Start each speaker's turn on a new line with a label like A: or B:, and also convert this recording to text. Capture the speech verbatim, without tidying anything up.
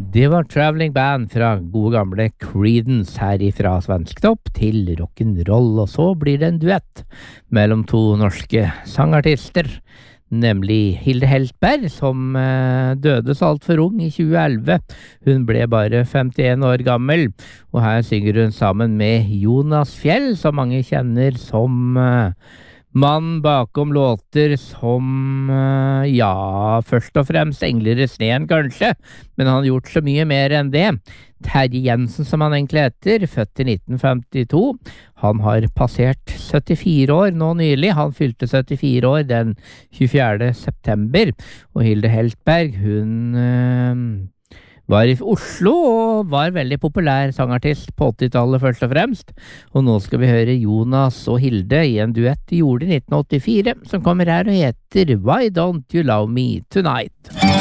A: Det var Traveling Band fra gode gamle Creedence her ifra svensktopp til rock'n'roll, og så blir det en duett mellom to norske sangartister, nemlig Hilde Heltberg, som eh, døde så alt for ung i tjue elleve. Hun ble bare femtien år gammel, og her synger hun sammen med Jonas Fjell, som mange kjenner som eh, mann bakom låter som, uh, ja, først og fremst Engler i sneen kanskje, men han har gjort så mye mer enn det. Terje Jensen, som han egentlig heter, født i nitten femtito. Han har passert syttifire år nå nylig. Han fylte syttifire år den tjuefjerde september, og Hilde Heltberg, hun uh, var i Oslo og var veldig populær sangartist på åttitallet først og fremst. Og nå skal vi høre Jonas og Hilde i en duett de gjorde i nitten åttifire, som kommer her og heter Why Don't You Love Me Tonight?